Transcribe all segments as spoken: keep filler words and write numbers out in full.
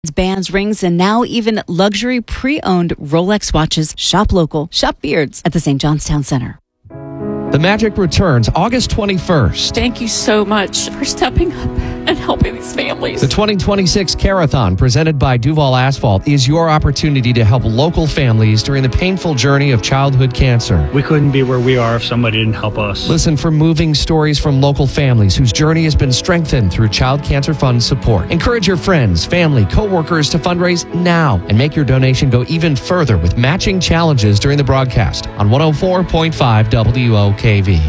Bands, rings, and now even luxury pre-owned Rolex watches. Shop local. Shop Beards at the Saint John's Town Center. The Magic returns August twenty-first. Thank you so much for stepping up and helping these families. The twenty twenty-six Carathon, presented by Duval Asphalt, is your opportunity to help local families during the painful journey of childhood cancer. We couldn't be where we are if somebody didn't help us. Listen for moving stories from local families whose journey has been strengthened through Child Cancer Fund support. Encourage your friends, family, co-workers to fundraise now and make your donation go even further with matching challenges during the broadcast on one oh four point five W O K V.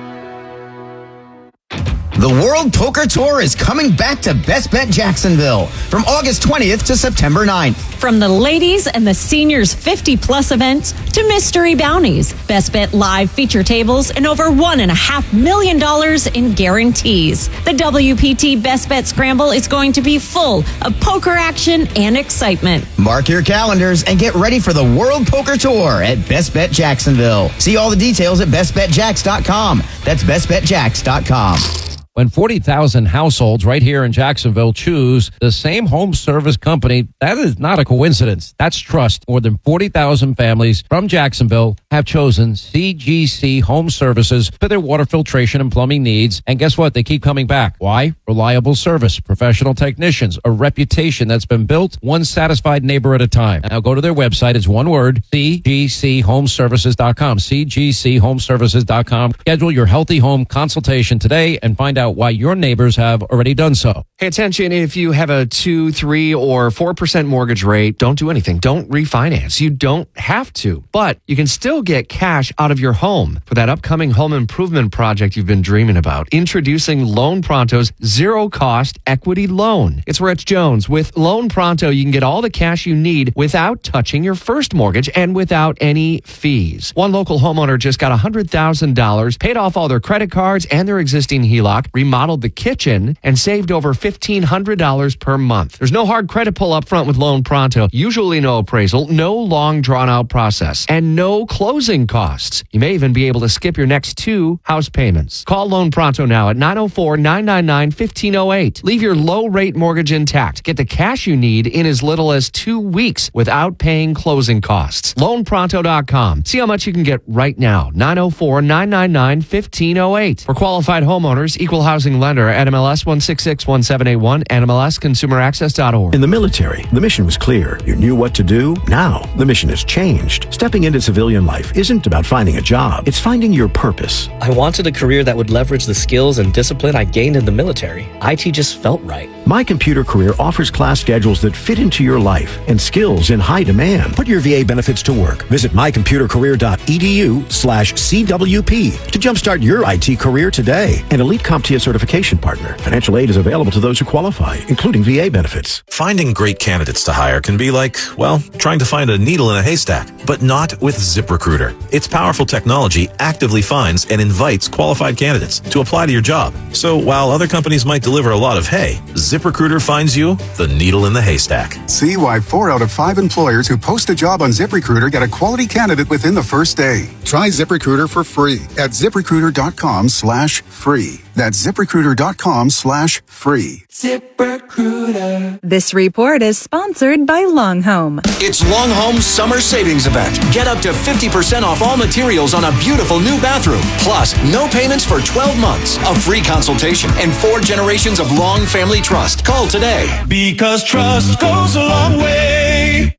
The World Poker Tour is coming back to Best Bet Jacksonville from August twentieth to September ninth. From the ladies and the seniors fifty plus events to mystery bounties, Best Bet live feature tables, and over one and a half million dollars in guarantees. The W P T Best Bet Scramble is going to be full of poker action and excitement. Mark your calendars and get ready for the World Poker Tour at Best Bet Jacksonville. See all the details at best bet jacks dot com. That's best bet jacks dot com. When forty thousand households right here in Jacksonville choose the same home service company, that is not a coincidence. That's trust. More than forty thousand families from Jacksonville have chosen C G C Home Services for their water filtration and plumbing needs. And guess what? They keep coming back. Why? Reliable service, professional technicians, a reputation that's been built one satisfied neighbor at a time. Now go to their website. It's one word, C G C home services dot com. C G C home services dot com. Schedule your healthy home consultation today and find out why your neighbors have already done so. Hey, attention, if you have a two, three, or four percent mortgage rate, don't do anything. Don't refinance. You don't have to. But you can still get cash out of your home for that upcoming home improvement project you've been dreaming about. Introducing Loan Pronto's zero-cost equity loan. It's Rich Jones. With Loan Pronto, you can get all the cash you need without touching your first mortgage and without any fees. One local homeowner just got one hundred thousand dollars, paid off all their credit cards and their existing H E L O C, remodeled the kitchen, and saved over fifteen hundred dollars per month. There's no hard credit pull up front with Loan Pronto, usually no appraisal, no long drawn-out process, and no closing costs. You may even be able to skip your next two house payments. Call Loan Pronto now at nine oh four, nine nine nine, one five oh eight. Leave your low-rate mortgage intact. Get the cash you need in as little as two weeks without paying closing costs. loan pronto dot com. See how much you can get right now. nine oh four, nine nine nine, one five oh eight. For qualified homeowners, equal housing lender, N M L S one six six one seven eight one, N M L S consumer access dot org. In the military, the mission was clear. You knew what to do. Now, the mission has changed. Stepping into civilian life isn't about finding a job. It's finding your purpose. I wanted a career that would leverage the skills and discipline I gained in the military. I T just felt right. My Computer Career offers class schedules that fit into your life and skills in high demand. Put your V A benefits to work. Visit my computer career dot e d u slash C W P to jumpstart your I T career today. An Elite CompTIA certification partner. Financial aid is available to those who qualify, including V A benefits. Finding great candidates to hire can be like, well, trying to find a needle in a haystack, but not with ZipRecruiter. Its powerful technology actively finds and invites qualified candidates to apply to your job. So while other companies might deliver a lot of hay, ZipRecruiter finds you the needle in the haystack. See why four out of five employers who post a job on ZipRecruiter get a quality candidate within the first day. Try ZipRecruiter for free at ZipRecruiter dot com slash free. That's ZipRecruiter dot com slash free. ZipRecruiter. This report is sponsored by Longhome. It's Longhome's summer savings event. Get up to fifty percent off all materials on a beautiful new bathroom. Plus, no payments for twelve months, a free consultation, and four generations of long family trust. Call today. Because trust goes a long way.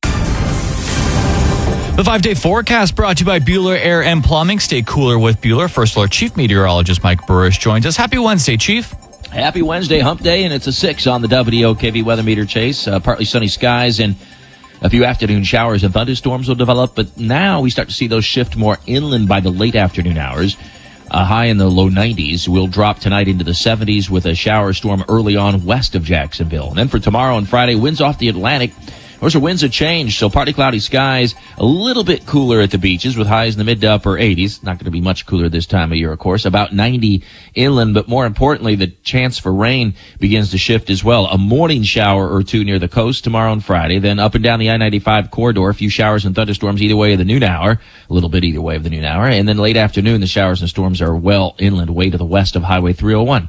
The five-day forecast brought to you by Bueller Air and Plumbing. Stay cooler with Bueller. First Alert Chief Meteorologist Mike Burrish joins us. Happy Wednesday, Chief. Happy Wednesday, hump day, and it's a six on the W O K V weather meter chase. Uh, partly sunny skies and a few afternoon showers and thunderstorms will develop, but now we start to see those shift more inland by the late afternoon hours. A high in the low nineties. We'll drop tonight into the seventies with a shower storm early on west of Jacksonville. And then for tomorrow and Friday, winds off the Atlantic. Those are winds of change, so partly cloudy skies, a little bit cooler at the beaches with highs in the mid to upper eighties. Not going to be much cooler this time of year, of course. About ninety inland, but more importantly, the chance for rain begins to shift as well. A morning shower or two near the coast tomorrow and Friday, then up and down the I ninety-five corridor, a few showers and thunderstorms either way of the noon hour, a little bit either way of the noon hour, and then late afternoon, the showers and storms are well inland, way to the west of Highway three oh one.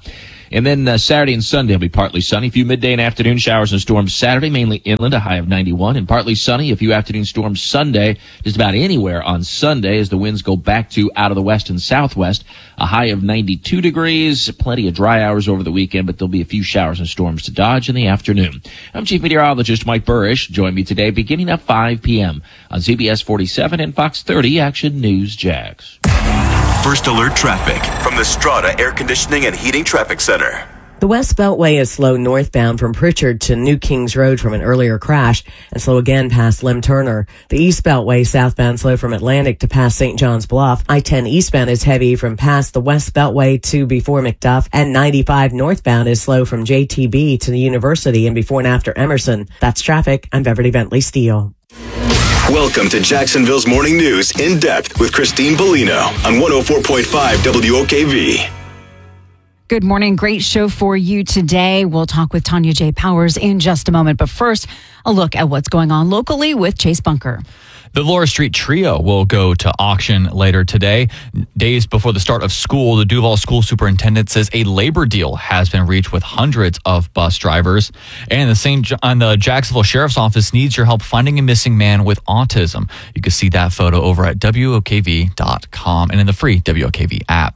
And then uh, Saturday and Sunday will be partly sunny. A few midday and afternoon showers and storms Saturday, mainly inland, a high of ninety-one. And partly sunny, a few afternoon storms Sunday, just about anywhere on Sunday as the winds go back to out of the west and southwest. A high of ninety-two degrees. Plenty of dry hours over the weekend, but there'll be a few showers and storms to dodge in the afternoon. I'm Chief Meteorologist Mike Burrish. Join me today beginning at five p.m. on C B S forty-seven and Fox thirty Action News Jax. First Alert Traffic from the Strata Air Conditioning and Heating Traffic Center. The West Beltway is slow northbound from Pritchard to New Kings Road from an earlier crash and slow again past Lim Turner. The East Beltway southbound slow from Atlantic to past Saint John's Bluff. I ten eastbound is heavy from past the West Beltway to before McDuff, and ninety-five northbound is slow from J T B to the University and before and after Emerson. That's traffic. I'm Beverly Bentley Steele. Welcome to Jacksonville's Morning News in depth with Christine Bellino on one oh four point five W O K V. Good morning. Great show for you today. We'll talk with Tanya J. Powers in just a moment. But first, a look at what's going on locally with Chase Bunker. The Laura Street Trio will go to auction later today. Days before the start of school, the Duval School Superintendent says a labor deal has been reached with hundreds of bus drivers. And the Saint John, the Jacksonville Sheriff's Office needs your help finding a missing man with autism. You can see that photo over at W O K V dot com and in the free W O K V app.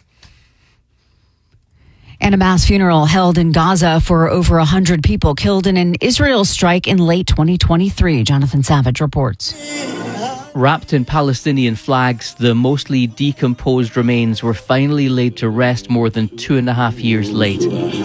And a mass funeral held in Gaza for over one hundred people killed in an Israel strike in late twenty twenty-three. Jonathan Savage reports. Wrapped in Palestinian flags, the mostly decomposed remains were finally laid to rest more than two and a half years late.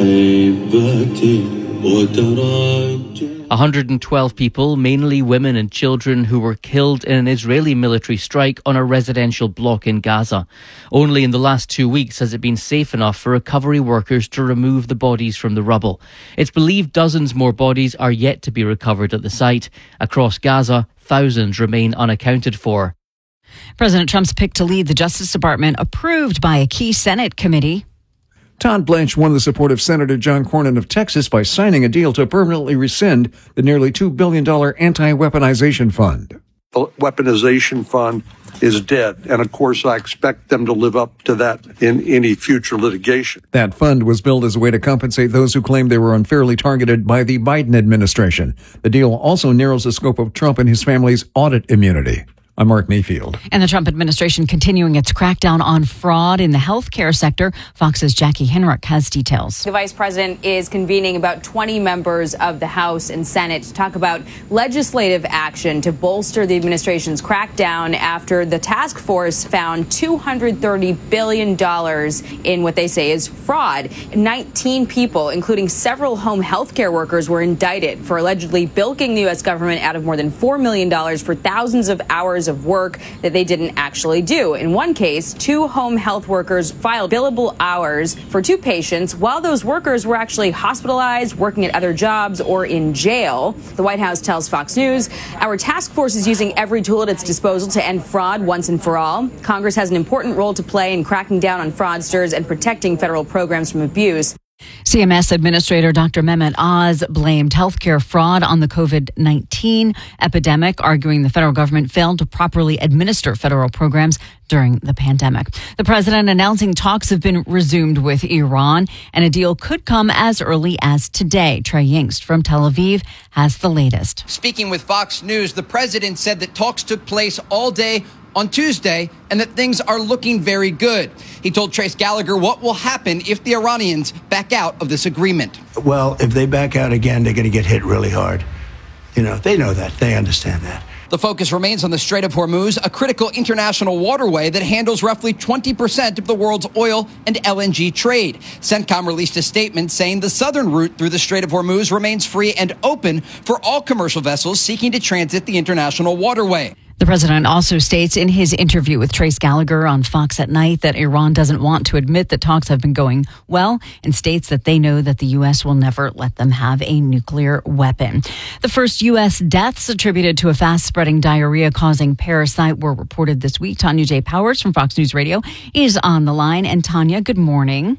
one hundred twelve people, mainly women and children, who were killed in an Israeli military strike on a residential block in Gaza. Only in the last two weeks has it been safe enough for recovery workers to remove the bodies from the rubble. It's believed dozens more bodies are yet to be recovered at the site. Across Gaza, thousands remain unaccounted for. President Trump's pick to lead the Justice Department approved by a key Senate committee. Todd Blanche won the support of Senator John Cornyn of Texas by signing a deal to permanently rescind the nearly two billion dollars anti-weaponization fund. The weaponization fund is dead, and of course I expect them to live up to that in any future litigation. That fund was built as a way to compensate those who claimed they were unfairly targeted by the Biden administration. The deal also narrows the scope of Trump and his family's audit immunity. I'm Mark Mayfield. And the Trump administration continuing its crackdown on fraud in the healthcare sector. Fox's Jackie Henrich has details. The vice president is convening about twenty members of the House and Senate to talk about legislative action to bolster the administration's crackdown after the task force found two hundred thirty billion dollars in what they say is fraud. nineteen people, including several home healthcare workers, were indicted for allegedly bilking the U S government out of more than four million dollars for thousands of hours of work that they didn't actually do. In one case, two home health workers filed billable hours for two patients while those workers were actually hospitalized, working at other jobs, or in jail. The White House tells Fox News, our task force is using every tool at its disposal to end fraud once and for all. Congress has an important role to play in cracking down on fraudsters and protecting federal programs from abuse. C M S Administrator Doctor Mehmet Oz blamed healthcare fraud on the COVID nineteen epidemic, arguing the federal government failed to properly administer federal programs during the pandemic. The president announcing talks have been resumed with Iran, and a deal could come as early as today. Trey Yingst from Tel Aviv has the latest. Speaking with Fox News, the president said that talks took place all day on Tuesday and that things are looking very good. He told Trace Gallagher what will happen if the Iranians back out of this agreement. Well, if they back out again, they're going to get hit really hard. You know, they know that. They understand that. The focus remains on the Strait of Hormuz, a critical international waterway that handles roughly twenty percent of the world's oil and L N G trade. CENTCOM released a statement saying the southern route through the Strait of Hormuz remains free and open for all commercial vessels seeking to transit the international waterway. The president also states in his interview with Trace Gallagher on Fox at Night that Iran doesn't want to admit that talks have been going well and states that they know that the U S will never let them have a nuclear weapon. The first U S deaths attributed to a fast-spreading diarrhea-causing parasite were reported this week. Tanya J. Powers from Fox News Radio is on the line. And Tanya, good morning.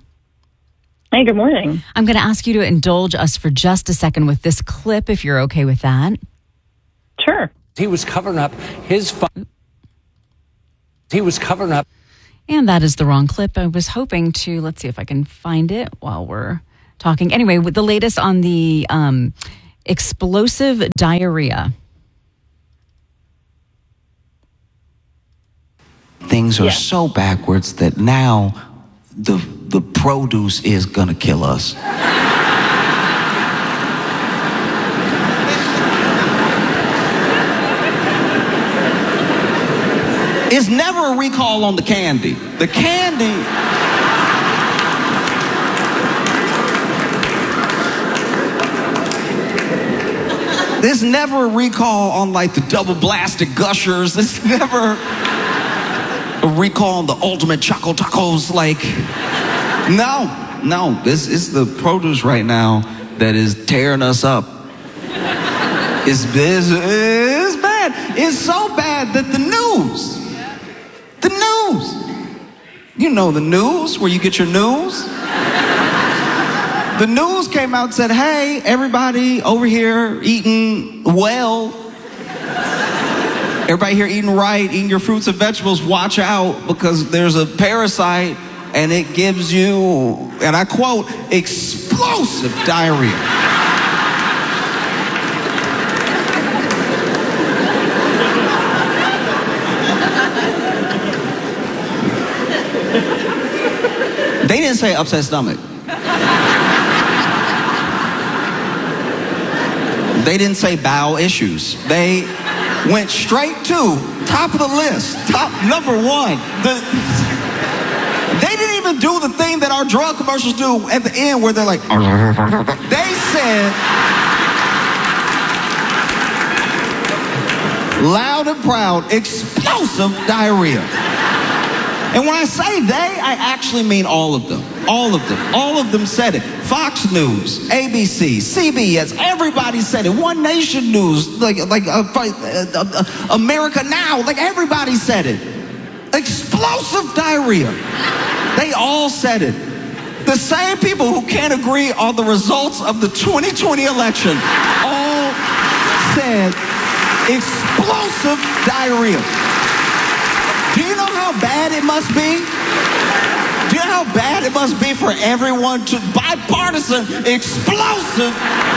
Hey, good morning. I'm going to ask you to indulge us for just a second with this clip, if you're okay with that. Sure. He was covering up his... Fu- he was covering up... And that is the wrong clip. I was hoping to, let's see if I can find it while we're talking. Anyway, with the latest on the um, explosive diarrhea. Things are so backwards that now the the produce is going to kill us. It's never a recall on the candy. The candy... There's never a recall on, like, the double-blasted Gushers. There's never a recall on the ultimate Choco Tacos. Like, no, no. This is the produce right now that is tearing us up. It's, it's, it's bad. It's so bad that the news... The news. You know the news, where you get your news. The news came out and said, hey, everybody over here eating well. Everybody here eating right, eating your fruits and vegetables, watch out because there's a parasite and it gives you, and I quote, explosive diarrhea. They didn't say upset stomach. They didn't say bowel issues. They went straight to top of the list, top number one. The, they didn't even do the thing that our drug commercials do at the end where they're like, they said, loud and proud, explosive diarrhea. And when I say they, I actually mean all of them. All of them. All of them said it. Fox News, A B C, C B S, everybody said it. One Nation News, like like uh, uh, uh, America Now, like everybody said it. Explosive diarrhea. They all said it. The same people who can't agree on the results of the twenty twenty election all said explosive diarrhea. Do you know how bad it must be? Do you know how bad it must be for everyone to bipartisan, explosive?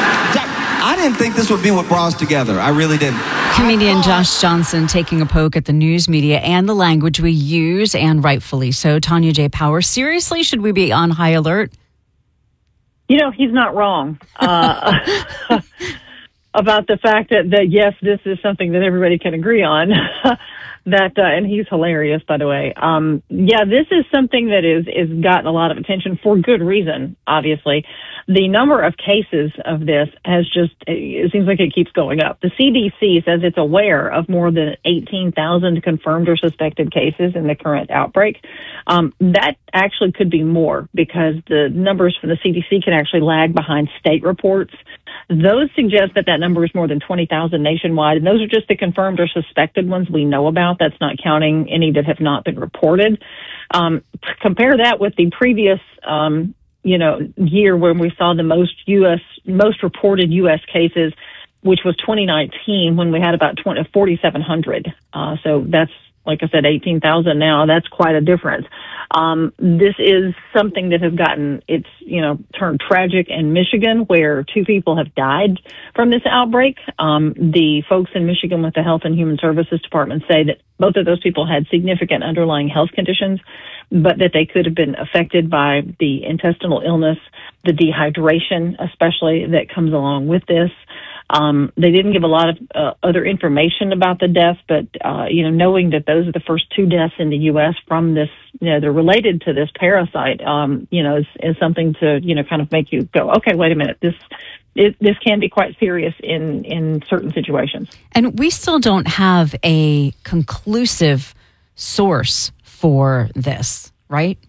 I didn't think this would be what brought us together. I really didn't. Comedian Josh Johnson taking a poke at the news media and the language we use, and rightfully so. Tanya J. Power, seriously, should we be on high alert? You know, he's not wrong uh, about the fact that, that, yes, this is something that everybody can agree on. That uh, and he's hilarious, by the way. Um, yeah, this is something that is is gotten a lot of attention for good reason. Obviously, the number of cases of this has just it seems like it keeps going up. The C D C says it's aware of more than eighteen thousand confirmed or suspected cases in the current outbreak. Um, that actually could be more because the numbers from the C D C can actually lag behind state reports. Those suggest that that number is more than twenty thousand nationwide, and those are just the confirmed or suspected ones we know about. That's not counting any that have not been reported. Um, compare that with the previous, um, you know, year when we saw the most U S most reported U S cases, which was twenty nineteen, when we had about forty-seven hundred. Uh, so that's, like I said, eighteen thousand now. That's quite a difference. Um, this is something that has gotten, it's, you know, turned tragic in Michigan, where two people have died from this outbreak. Um, the folks in Michigan with the Health and Human Services Department say that both of those people had significant underlying health conditions, but that they could have been affected by the intestinal illness, the dehydration, especially, that comes along with this. Um, they didn't give a lot of uh, other information about the death, but, uh, you know, knowing that those are the first two deaths in the U S from this, you know, they're related to this parasite, um, you know, is, is something to, you know, kind of make you go, okay, wait a minute, this, it, this can be quite serious in, in certain situations. And we still don't have a conclusive source for this, right?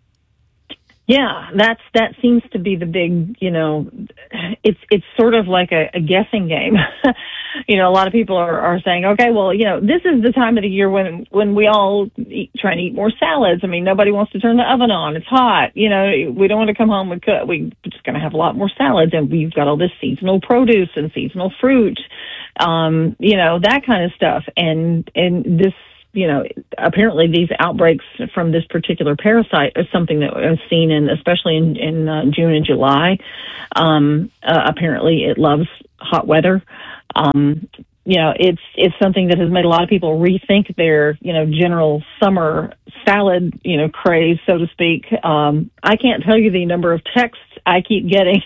Yeah, that's that seems to be the big, you know, it's it's sort of like a, a guessing game. You know, a lot of people are, are saying, okay, well, you know, this is the time of the year when when we all eat, try and eat more salads. I mean, nobody wants to turn the oven on. It's hot. You know, we don't want to come home and cook. We're just going to have a lot more salads. And we've got all this seasonal produce and seasonal fruit, um, you know, that kind of stuff. And and this you know, apparently these outbreaks from this particular parasite is something that was seen in, especially in, in uh, June and July. Um, uh, apparently it loves hot weather. Um, you know, it's, it's something that has made a lot of people rethink their, you know, general summer salad, you know, craze, so to speak. Um, I can't tell you the number of texts I keep getting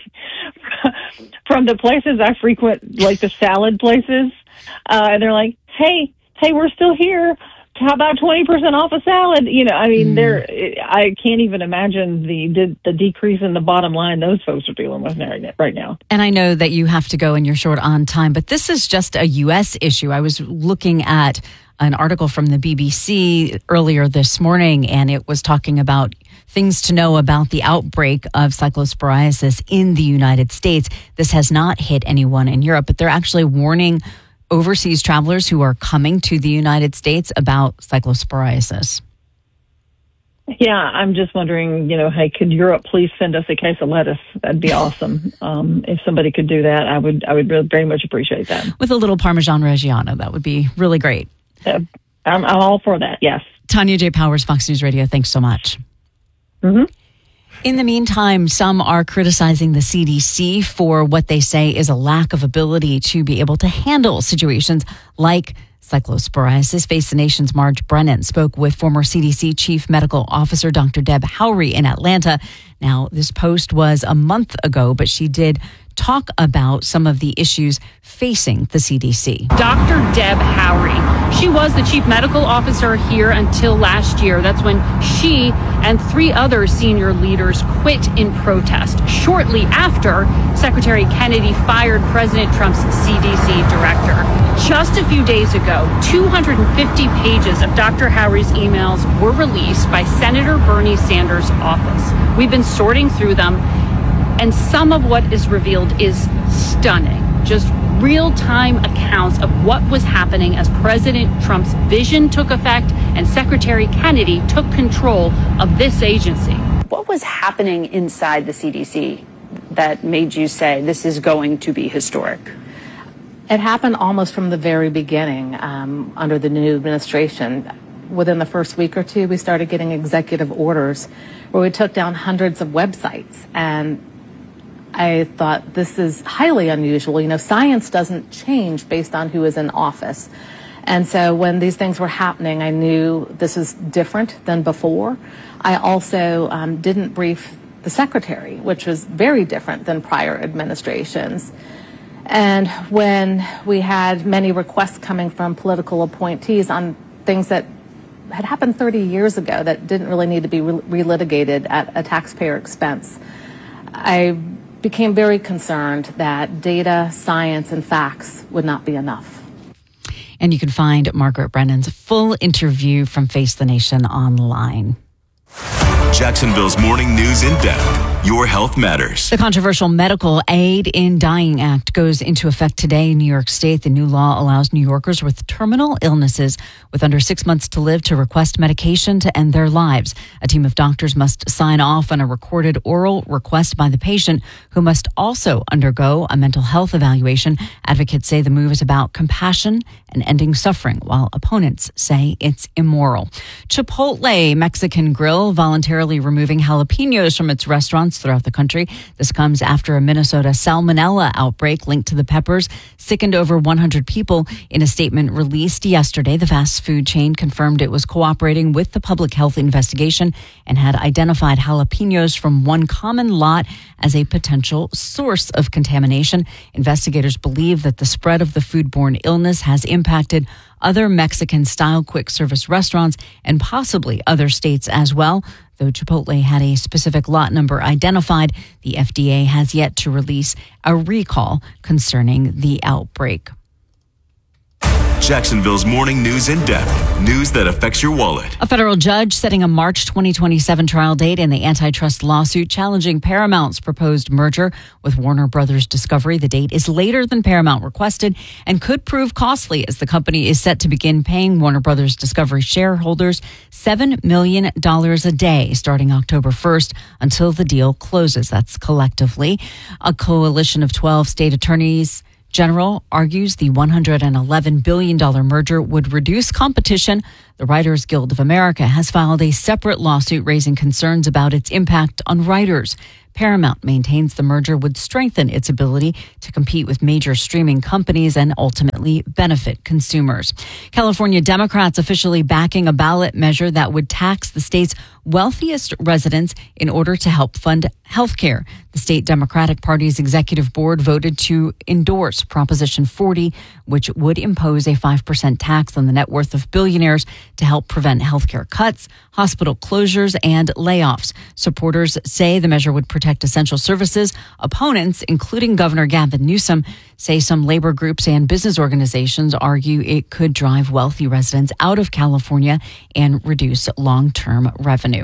from the places I frequent, like the salad places. Uh, and they're like, hey, hey, we're still here. How about twenty percent off a salad? You know, I mean, mm. there. I can't even imagine the the decrease in the bottom line those folks are dealing with right now. And I know that you have to go and you're short on time, but this is just a U S issue. I was looking at an article from the B B C earlier this morning, and it was talking about things to know about the outbreak of cyclosporiasis in the United States. This has not hit anyone in Europe, but they're actually warning overseas travelers who are coming to the United States about cyclosporiasis. Yeah, I'm just wondering, you know, hey, could Europe please send us a case of lettuce? That'd be awesome. Um, if somebody could do that, I would I would really very much appreciate that. With a little Parmesan Reggiano, that would be really great. Uh, I'm, I'm all for that, yes. Tanya J. Powers, Fox News Radio, thanks so much. Mm-hmm. In the meantime, some are criticizing the C D C for what they say is a lack of ability to be able to handle situations like cyclosporiasis. Face the Nation's Marge Brennan spoke with former C D C Chief Medical Officer Doctor Deb Howry in Atlanta. Now, this post was a month ago, but she did talk about some of the issues facing the C D C. Doctor Deb Howry, she was the chief medical officer here until last year. That's when she and three other senior leaders quit in protest shortly after Secretary Kennedy fired President Trump's C D C director. Just a few days ago, two hundred fifty pages of Doctor Howry's emails were released by Senator Bernie Sanders' office. We've been sorting through them, and some of what is revealed is stunning. Just real-time accounts of what was happening as President Trump's vision took effect and Secretary Kennedy took control of this agency. What was happening inside the C D C that made you say this is going to be historic? It happened almost from the very beginning um, under the new administration. Within the first week or two, we started getting executive orders where we took down hundreds of websites. And I thought this is highly unusual. You know, science doesn't change based on who is in office. And so when these things were happening, I knew this is different than before. I also um, didn't brief the secretary, which was very different than prior administrations. And when we had many requests coming from political appointees on things that had happened thirty years ago that didn't really need to be re- relitigated at a taxpayer expense, I became very concerned that data, science, and facts would not be enough. And you can find Margaret Brennan's full interview from Face the Nation online. Jacksonville's Morning News in Depth. Your health matters. The controversial Medical Aid in Dying Act goes into effect today in New York State. The new law allows New Yorkers with terminal illnesses with under six months to live to request medication to end their lives. A team of doctors must sign off on a recorded oral request by the patient, who must also undergo a mental health evaluation. Advocates say the move is about compassion and ending suffering, while opponents say it's immoral. Chipotle Mexican Grill voluntarily removing jalapenos from its restaurants throughout the country. This comes after a Minnesota salmonella outbreak linked to the peppers sickened over one hundred people. In a statement released yesterday, the fast food chain confirmed it was cooperating with the public health investigation and had identified jalapenos from one common lot as a potential source of contamination. Investigators believe that the spread of the foodborne illness has impacted other Mexican-style quick-service restaurants and possibly other states as well. Though Chipotle had a specific lot number identified, the F D A has yet to release a recall concerning the outbreak. Jacksonville's Morning News in Depth. News that affects your wallet. A federal judge setting a March twenty twenty-seven trial date in the antitrust lawsuit challenging Paramount's proposed merger with Warner Brothers Discovery. The date is later than Paramount requested and could prove costly, as the company is set to begin paying Warner Brothers Discovery shareholders seven million dollars a day starting October first until the deal closes. That's collectively. A coalition of twelve state attorneys General argues the one hundred eleven billion dollars merger would reduce competition. The Writers Guild of America has filed a separate lawsuit raising concerns about its impact on writers. Paramount maintains the merger would strengthen its ability to compete with major streaming companies and ultimately benefit consumers. California Democrats officially backing a ballot measure that would tax the state's wealthiest residents in order to help fund health care. The state Democratic Party's executive board voted to endorse Proposition forty, which would impose a five percent tax on the net worth of billionaires to help prevent health care cuts, hospital closures, and layoffs. Supporters say the measure would protect essential services. Opponents, including Governor Gavin Newsom, say some labor groups and business organizations argue it could drive wealthy residents out of California and reduce long-term revenue.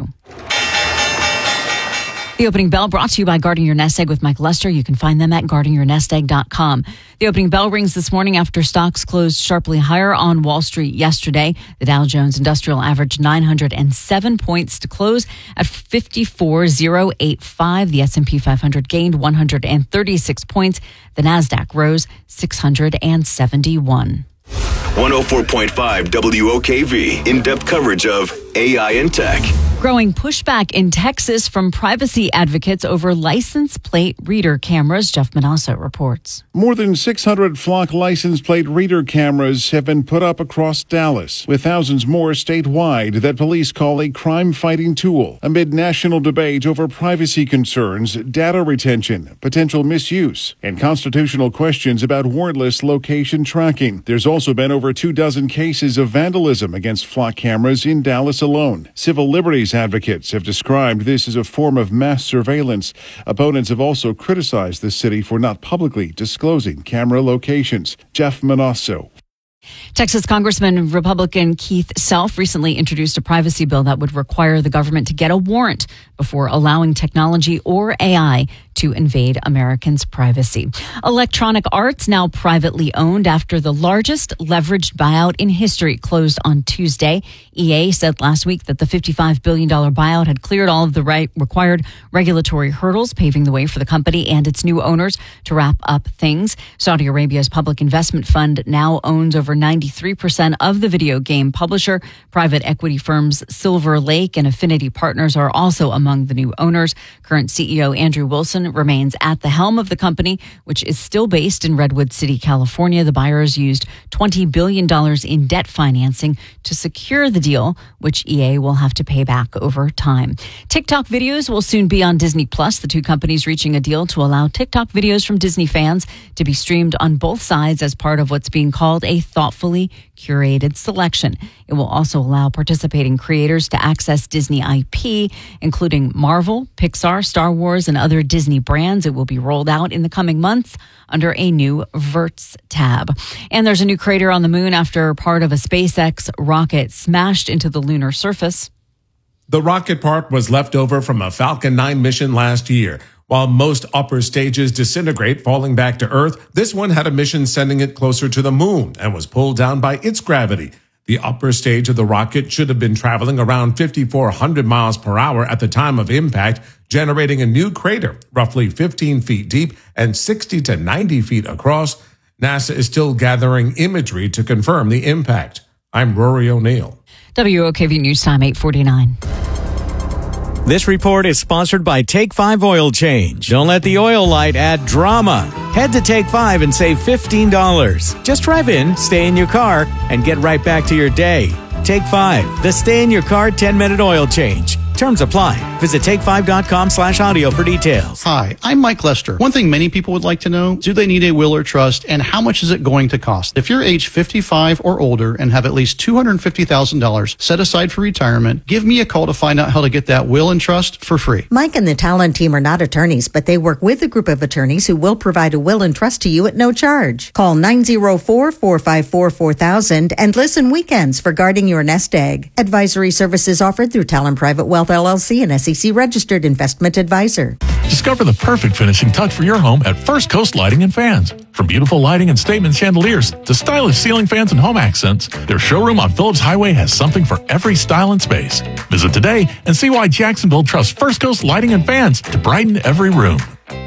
The Opening Bell brought to you by Guarding Your Nest Egg with Mike Lester. You can find them at guarding your nest egg dot com. The opening bell rings this morning after stocks closed sharply higher on Wall Street yesterday. The Dow Jones Industrial averaged nine hundred seven points to close at fifty-four thousand eighty-five. The S and P five hundred gained one hundred thirty-six points. The Nasdaq rose six hundred seventy-one. one oh four point five W O K V, in-depth coverage of A I and tech. Growing pushback in Texas from privacy advocates over license plate reader cameras. Jeff Manasso reports. More than six hundred Flock license plate reader cameras have been put up across Dallas, with thousands more statewide that police call a crime-fighting tool, amid national debate over privacy concerns, data retention, potential misuse, and constitutional questions about warrantless location tracking. There's also been over two dozen cases of vandalism against Flock cameras in Dallas alone. Civil liberties advocates have described this as a form of mass surveillance. Opponents have also criticized the city for not publicly disclosing camera locations. Jeff Manasso. Texas Congressman Republican Keith Self recently introduced a privacy bill that would require the government to get a warrant before allowing technology or A I to invade Americans' privacy. Electronic Arts, now privately owned after the largest leveraged buyout in history, closed on Tuesday. E A said last week that the fifty-five billion dollars buyout had cleared all of the right required regulatory hurdles, paving the way for the company and its new owners to wrap up things. Saudi Arabia's public investment fund now owns over ninety-three percent of the video game publisher. Private equity firms Silver Lake and Affinity Partners are also among the new owners. Current C E O Andrew Wilson remains at the helm of the company, which is still based in Redwood City, California. The buyers used twenty billion dollars in debt financing to secure the deal, which E A will have to pay back over time. TikTok videos will soon be on Disney Plus. The two companies reaching a deal to allow TikTok videos from Disney fans to be streamed on both sides as part of what's being called a thoughtfully curated selection. It will also allow participating creators to access Disney I P, including Marvel, Pixar, Star Wars, and other Disney brands. It will be rolled out in the coming months under a new Verts tab. And there's a new crater on the moon after part of a SpaceX rocket smashed into the lunar surface. The rocket part was left over from a Falcon nine mission last year. While most upper stages disintegrate, falling back to Earth, this one had a mission sending it closer to the moon and was pulled down by its gravity. The upper stage of the rocket should have been traveling around fifty-four hundred miles per hour at the time of impact, generating a new crater roughly fifteen feet deep and sixty to ninety feet across. NASA is still gathering imagery to confirm the impact. I'm Rory O'Neill. W O K V News Time, eight forty-nine. This report is sponsored by Take five Oil Change. Don't let the oil light add drama. Head to Take five and save fifteen dollars. Just drive in, stay in your car, and get right back to your day. Take five, the stay in your car ten minute oil change. Terms apply. Visit take five dot com slash audio for details. Hi, I'm Mike Lester. One thing many people would like to know, do they need a will or trust, and how much is it going to cost? If you're age fifty-five or older and have at least two hundred fifty thousand dollars set aside for retirement, give me a call to find out how to get that will and trust for free. Mike and the Talon team are not attorneys, but they work with a group of attorneys who will provide a will and trust to you at no charge. Call nine oh four, four five four, four thousand and listen weekends for Guarding Your Nest Egg. Advisory services offered through Talon Private Wealth L L C, an S E C registered investment advisor. Discover the perfect finishing touch for your home at First Coast Lighting and Fans. From beautiful lighting and statement chandeliers to stylish ceiling fans and home accents, their showroom on Phillips Highway has something for every style and space. Visit today and see why Jacksonville trusts First Coast Lighting and Fans to brighten every room.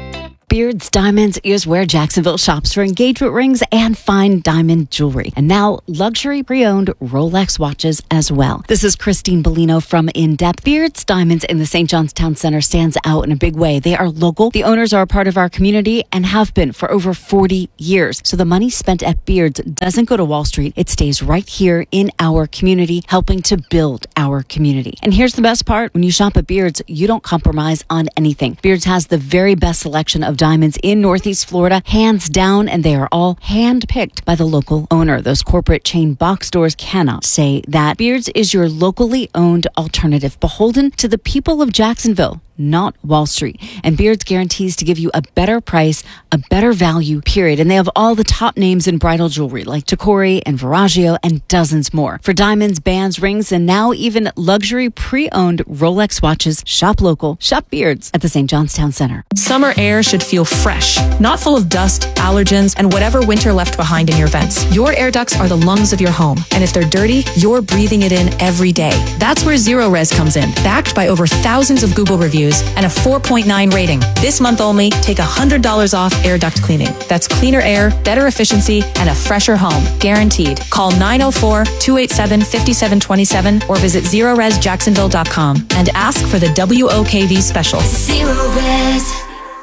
Beards Diamonds is where Jacksonville shops for engagement rings and fine diamond jewelry. And now luxury pre-owned Rolex watches as well. This is Christine Bellino from In Depth. Beards Diamonds in the Saint John's Town Center stands out in a big way. They are local. The owners are a part of our community and have been for over forty years. So the money spent at Beards doesn't go to Wall Street. It stays right here in our community, helping to build our community. And here's the best part. When you shop at Beards, you don't compromise on anything. Beards has the very best selection of diamonds in Northeast Florida, hands down, and they are all hand-picked by the local owner. Those corporate chain box stores cannot say that. Beards is your locally owned alternative, beholden to the people of Jacksonville, not Wall Street. And Beards guarantees to give you a better price, a better value, period. And they have all the top names in bridal jewelry like Tacori and Verragio and dozens more. For diamonds, bands, rings, and now even luxury pre-owned Rolex watches, shop local, shop Beards at the Saint John's Town Center. Summer air should feel fresh, not full of dust, allergens, and whatever winter left behind in your vents. Your air ducts are the lungs of your home, and if they're dirty, you're breathing it in every day. That's where Zero Res comes in, backed by over thousands of Google reviews and a four point nine rating. This month only, take one hundred dollars off air duct cleaning. That's cleaner air, better efficiency, and a fresher home. Guaranteed. Call nine oh four, two eight seven, five seven two seven or visit zero res jacksonville dot com and ask for the W O K V special. Zero Res.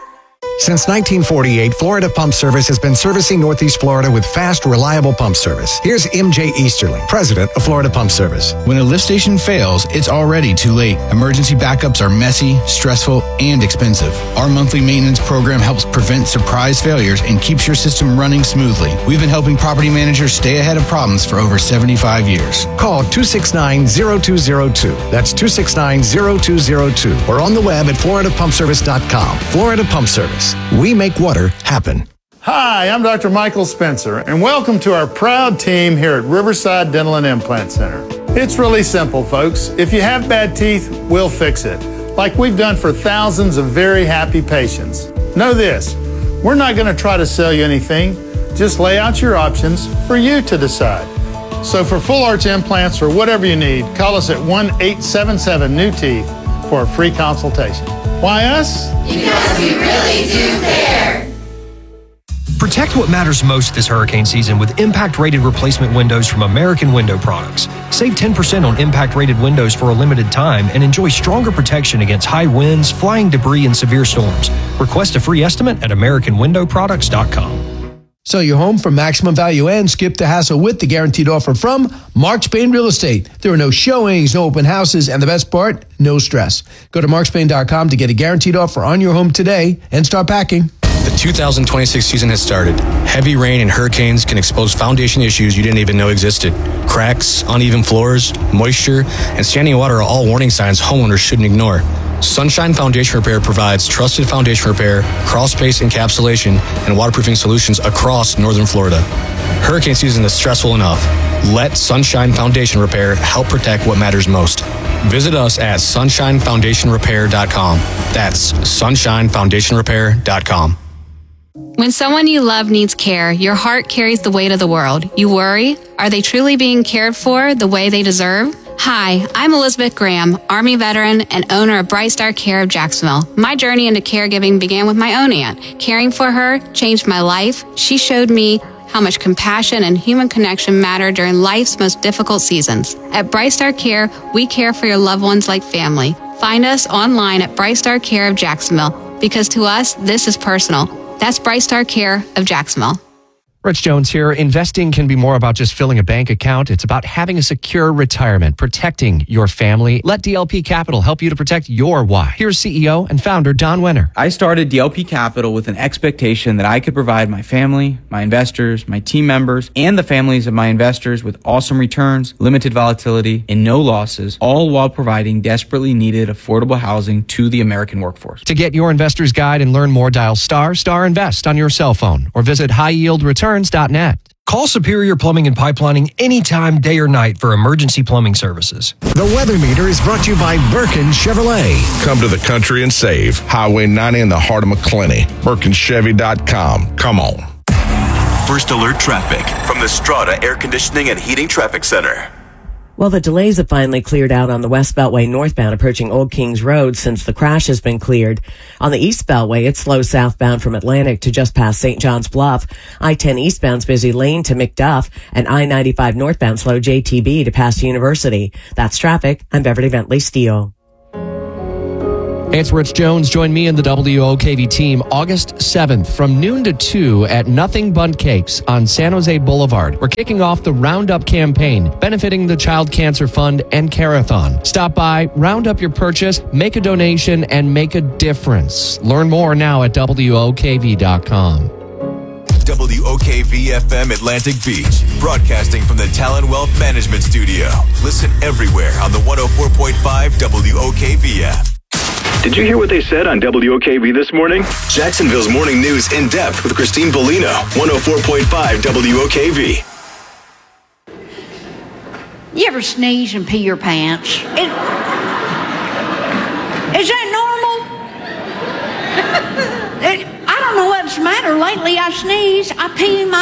Since nineteen forty-eight, Florida Pump Service has been servicing Northeast Florida with fast, reliable pump service. Here's M J Easterling, president of Florida Pump Service. When a lift station fails, it's already too late. Emergency backups are messy, stressful, and expensive. Our monthly maintenance program helps prevent surprise failures and keeps your system running smoothly. We've been helping property managers stay ahead of problems for over seventy-five years. Call two six nine, zero two zero two. That's two six nine, zero two zero two. Or on the web at florida pump service dot com. Florida Pump Service. We make water happen. Hi, I'm Doctor Michael Spencer, and welcome to our proud team here at Riverside Dental and Implant Center. It's really simple, folks. If you have bad teeth, we'll fix it, like we've done for thousands of very happy patients. Know this, we're not going to try to sell you anything, just lay out your options for you to decide. So for full arch implants or whatever you need, call us at one eight seven seven new teeth for a free consultation. Why us? Because we really do care. Protect what matters most this hurricane season with impact-rated replacement windows from American Window Products. Save ten percent on impact-rated windows for a limited time and enjoy stronger protection against high winds, flying debris, and severe storms. Request a free estimate at american window products dot com. Sell your home for maximum value and skip the hassle with the guaranteed offer from Mark Spain Real Estate. There are no showings, no open houses, and the best part, no stress. Go to mark spain dot com to get a guaranteed offer on your home today and start packing. The two thousand twenty-six season has started. Heavy rain and hurricanes can expose foundation issues you didn't even know existed. Cracks, uneven floors, moisture, and standing water are all warning signs homeowners shouldn't ignore. Sunshine Foundation Repair provides trusted foundation repair, crawl space encapsulation, and waterproofing solutions across northern Florida. Hurricane season is stressful enough. Let Sunshine Foundation Repair help protect what matters most. Visit us at sunshine foundation repair dot com. That's sunshine foundation repair dot com. When someone you love needs care, your heart carries the weight of the world. You worry, are they truly being cared for the way they deserve? Hi, I'm Elizabeth Graham, Army veteran and owner of Bright Star Care of Jacksonville. My journey into caregiving began with my own aunt. Caring for her changed my life. She showed me how much compassion and human connection matter during life's most difficult seasons. At Bright Star Care, we care for your loved ones like family. Find us online at Bright Star Care of Jacksonville, because to us, this is personal. That's Bright Star Care of Jacksonville. Rich Jones here. Investing can be more about just filling a bank account. It's about having a secure retirement, protecting your family. Let D L P Capital help you to protect your why. Here's C E O and founder Don Wenner. I started D L P Capital with an expectation that I could provide my family, my investors, my team members, and the families of my investors with awesome returns, limited volatility, and no losses, all while providing desperately needed affordable housing to the American workforce. To get your investor's guide and learn more, dial star star invest on your cell phone or visit high yield returns dot net. Call Superior Plumbing and Pipelining anytime, day or night, for emergency plumbing services. The Weather Meter is brought to you by Birkin Chevrolet. Come to the country and save. Highway ninety in the heart of McClenny. Birkin Chevy dot com. Come on. First Alert Traffic from the Strata Air Conditioning and Heating Traffic Center. Well, the delays have finally cleared out on the West Beltway northbound approaching Old Kings Road since the crash has been cleared. On the East Beltway, it's slow southbound from Atlantic to just past Saint John's Bluff. I ten eastbound's busy Lane to McDuff, and I ninety-five northbound slow J T B to past University. That's traffic. I'm Beverly Bentley Steele. Hey, it's Rich Jones. Join me and the W O K V team August seventh from noon to two at Nothing Bundt Cakes on San Jose Boulevard. We're kicking off the Roundup campaign, benefiting the Child Cancer Fund and Carathon. Stop by, round up your purchase, make a donation, and make a difference. Learn more now at W O K V dot com. W O K V F M Atlantic Beach, broadcasting from the Talon Wealth Management Studio. Listen everywhere on the one oh four point five W O K V app. Did you hear what they said on W O K V this morning? Jacksonville's morning news in depth with Christine Bellino, one oh four point five W O K V. You ever sneeze and pee your pants? Is, is that normal? it, I don't know what's the matter. Lately I sneeze, I pee in my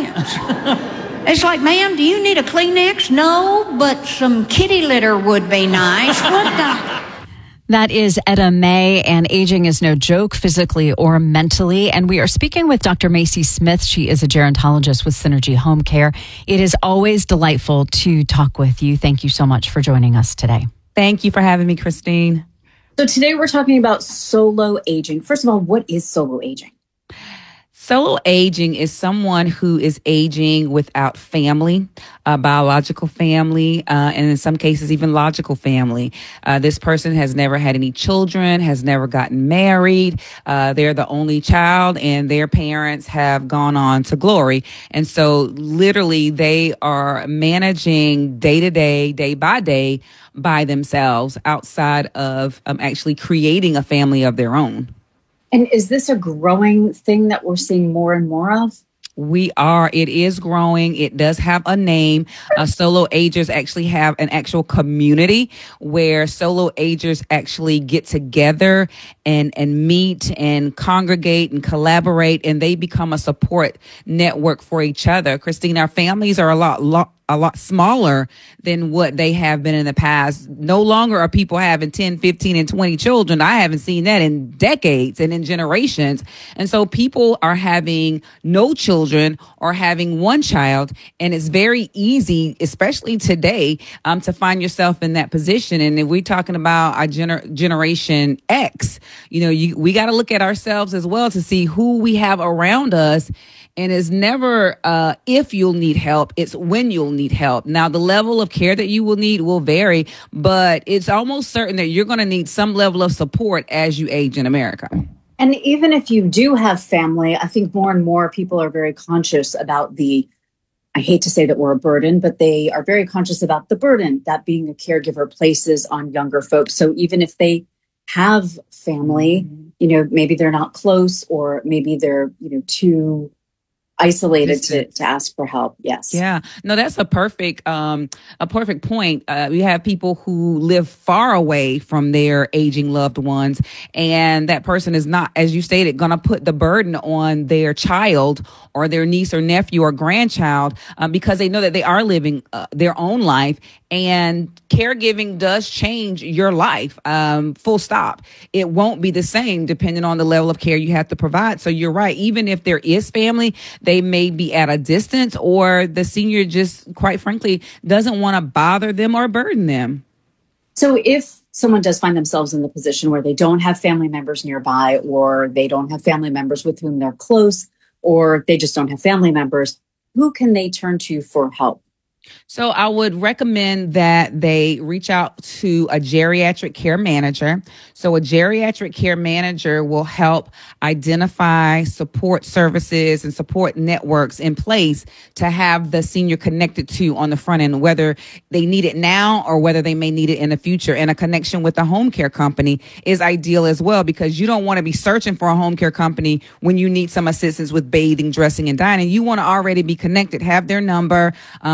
pants. It's like, ma'am, do you need a Kleenex? No, but some kitty litter would be nice. What the... That is Etta May, and aging is no joke, physically or mentally. And we are speaking with Doctor Macy Smith. She is a gerontologist with Synergy Home Care. It is always delightful to talk with you. Thank you so much for joining us today. Thank you for having me, Christine. So today we're talking about solo aging. First of all, what is solo aging? Solo aging is someone who is aging without family, uh, biological family, uh, and in some cases even logical family. Uh, this person has never had any children, has never gotten married. Uh, they're the only child, and their parents have gone on to glory. And so literally they are managing day to day, day by day by themselves outside of um, actually creating a family of their own. And is this a growing thing that we're seeing more and more of? We are. It is growing. It does have a name. Uh, solo agers actually have an actual community where solo agers actually get together and, and meet and congregate and collaborate, and they become a support network for each other. Christine, our families are a lot, lot a lot smaller than what they have been in the past. No longer are people having ten, fifteen, and twenty children. I haven't seen that in decades and in generations. And so people are having no children or having one child. And it's very easy, especially today, um, to find yourself in that position. And if we're talking about our gener- generation X, you know, you, we got to look at ourselves as well to see who we have around us. And it's never uh, if you'll need help, it's when you'll need help. Now, the level of care that you will need will vary, but it's almost certain that you're going to need some level of support as you age in America. And even if you do have family, I think more and more people are very conscious about the, I hate to say that we're a burden, but they are very conscious about the burden that being a caregiver places on younger folks. So even if they have family, you know, maybe they're not close, or maybe they're, you know, too isolated to, to ask for help. Yes. Yeah. No, that's a perfect, um, a perfect point. Uh, we have people who live far away from their aging loved ones, and that person is not, as you stated, going to put the burden on their child or their niece or nephew or grandchild, um, because they know that they are living uh, their own life. And caregiving does change your life, um, full stop. It won't be the same depending on the level of care you have to provide. So you're right. Even if there is family, they may be at a distance, or the senior just, quite frankly, doesn't want to bother them or burden them. So if someone does find themselves in the position where they don't have family members nearby, or they don't have family members with whom they're close, or they just don't have family members, who can they turn to for help? So I would recommend that they reach out to a geriatric care manager. So a geriatric care manager will help identify support services and support networks in place to have the senior connected to on the front end, whether they need it now or whether they may need it in the future. And a connection with a home care company is ideal as well, because you don't want to be searching for a home care company when you need some assistance with bathing, dressing, and dining. You want to already be connected, have their number. Um,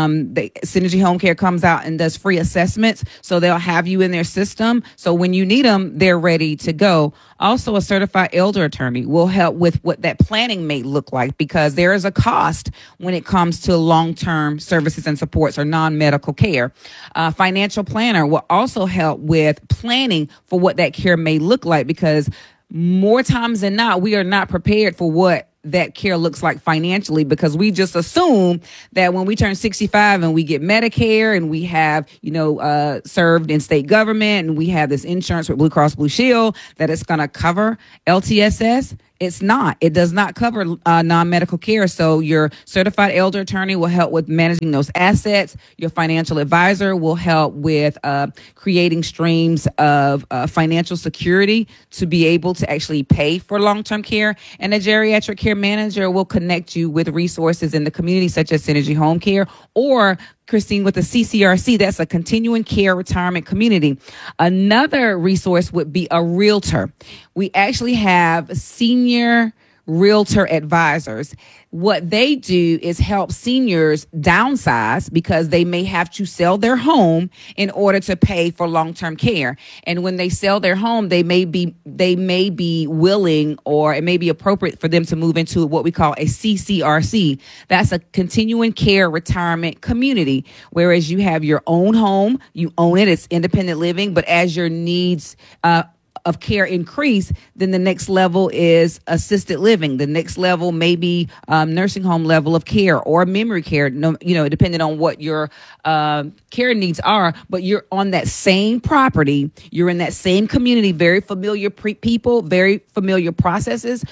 Synergy Home Care comes out and does free assessments. So they'll have you in their system. So when you need them, they're ready to go. Also, a certified elder attorney will help with what that planning may look like, because there is a cost when it comes to long-term services and supports or non-medical care. Uh, financial planner will also help with planning for what that care may look like, because more times than not, we are not prepared for what that care looks like financially, because we just assume that when we turn sixty-five and we get Medicare and we have, you know, uh, served in state government and we have this insurance with Blue Cross Blue Shield, that it's going to cover L T S S. It's not. It does not cover uh, non-medical care. So your certified elder attorney will help with managing those assets. Your financial advisor will help with uh, creating streams of uh, financial security to be able to actually pay for long-term care. And a geriatric care manager will connect you with resources in the community, such as Synergy Home Care, or Christine, with the C C R C, that's a continuing care retirement community. Another resource would be a realtor. We actually have senior realtor advisors. What they do is help seniors downsize because they may have to sell their home in order to pay for long-term care. And when they sell their home, they may be they may be willing, or it may be appropriate for them to move into what we call a C C R C. That's a continuing care retirement community, whereas you have your own home, you own it, it's independent living, but as your needs uh of care increase, then the next level is assisted living. The next level may be um, nursing home level of care or memory care, no, you know, depending on what your uh, care needs are. But you're on that same property. You're in that same community, very familiar pre- people, very familiar processes.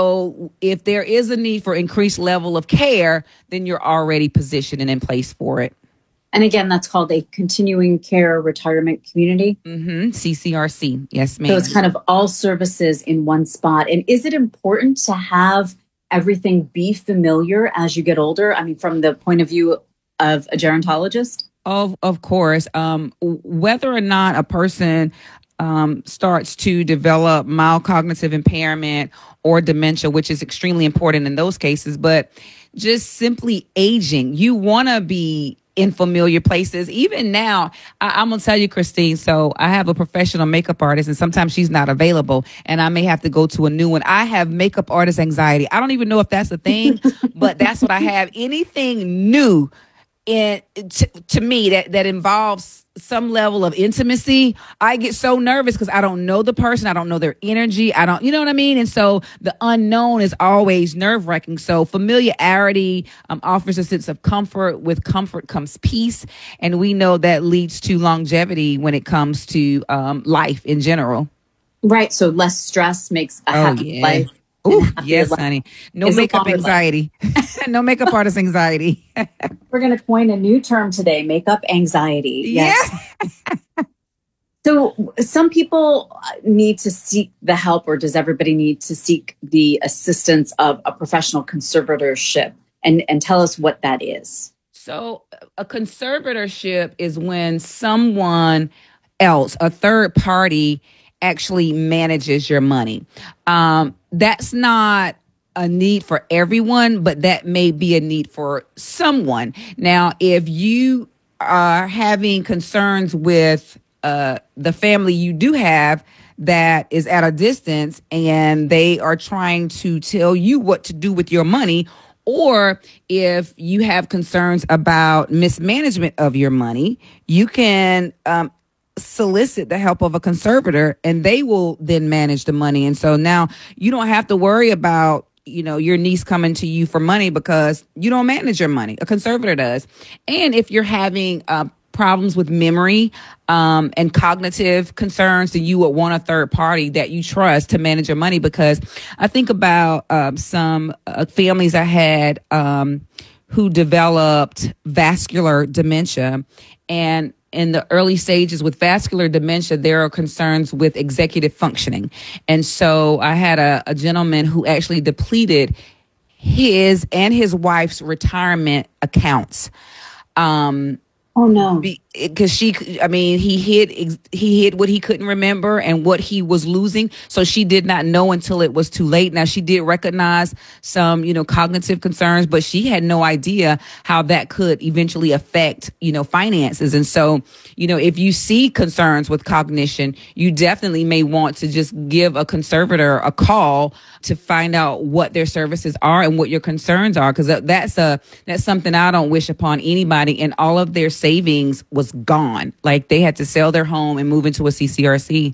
So if there is a need for increased level of care, then you're already positioned and in place for it. And again, that's called a continuing care retirement community. Mm-hmm. C C R C. Yes, ma'am. So it's kind of all services in one spot. And is it important to have everything be familiar as you get older? I mean, from the point of view of a gerontologist? Of, of course. Um, whether or not a person um, starts to develop mild cognitive impairment or dementia, which is extremely important in those cases, but just simply aging, you want to be in familiar places. Even now, I, I'm going to tell you, Christine, so I have a professional makeup artist and sometimes she's not available and I may have to go to a new one. I have makeup artist anxiety. I don't even know if that's a thing, but that's what I have. Anything new in to, to me that, that involves some level of intimacy, I get so nervous because I don't know the person. I don't know their energy. I don't, you know what I mean? And so the unknown is always nerve wracking. So familiarity um, offers a sense of comfort. With comfort comes peace. And we know that leads to longevity when it comes to um, life in general. Right. So less stress makes a oh, happy yeah. life. Ooh, yes, honey. No It's a makeup longer anxiety. No makeup artist anxiety. We're going to coin a new term today, makeup anxiety. Yes. Yeah. So some people need to seek the help, or does everybody need to seek the assistance of a professional conservatorship? And, and tell us what that is. So a conservatorship is when someone else, a third party, actually manages your money. Um, that's not a need for everyone, but that may be a need for someone. Now, if you are having concerns with uh, the family you do have that is at a distance and they are trying to tell you what to do with your money, or if you have concerns about mismanagement of your money, you can um, solicit the help of a conservator and they will then manage the money. And so now you don't have to worry about, you know, your niece coming to you for money because you don't manage your money. A conservator does. And if you're having uh, problems with memory um, and cognitive concerns, then you would want a third party that you trust to manage your money. Because I think about um, some uh, families I had um, who developed vascular dementia, and in the early stages with vascular dementia, there are concerns with executive functioning. And so I had a, a gentleman who actually depleted his and his wife's retirement accounts. Um, Oh no. Because she, I mean, he hid, he hid what he couldn't remember and what he was losing. So she did not know until it was too late. Now she did recognize some, you know, cognitive concerns, but she had no idea how that could eventually affect, you know, finances. And so, you know, if you see concerns with cognition, you definitely may want to just give a conservator a call to find out what their services are and what your concerns are. Cause that's a, that's something I don't wish upon anybody. And all of their savings was gone. Like they had to sell their home and move into a C C R C.